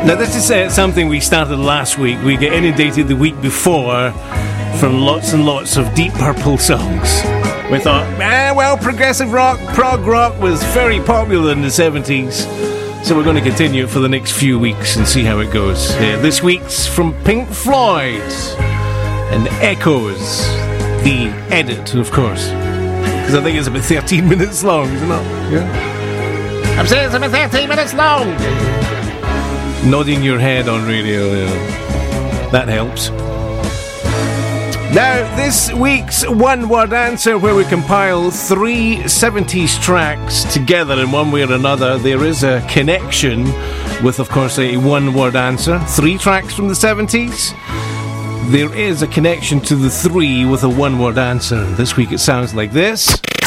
Now this is something we started last week. We get inundated the week before from lots and lots of Deep Purple songs. We thought, well, progressive rock, prog rock was very popular in the 70s. So we're going to continue it for the next few weeks and see how it goes. This week's from Pink Floyd and Echoes, the edit, of course. Because I think it's about 13 minutes long, isn't it? Yeah. I'm saying it's about 13 minutes long. Nodding your head on radio, that helps. Now, this week's one-word answer, where we compile 3 70s tracks together in one way or another. There is a connection with, of course, a one-word answer. 3 tracks from the 70s. There is a connection to the 3 with a one-word answer. This week it sounds like this.